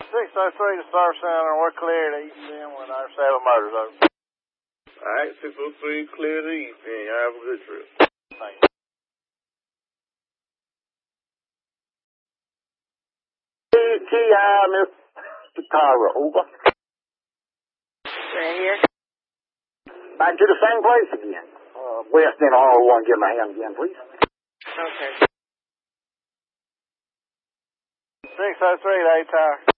603 to Service Center. We're clear to East End with our 7 murders over. Alright, 603 clear to East End. Y'all have a good trip. Thank you. TI, Mr. Tyra, over. Right here. Back to the same place again. West End R1, give my hand again, please. Okay. 603 to A Tower.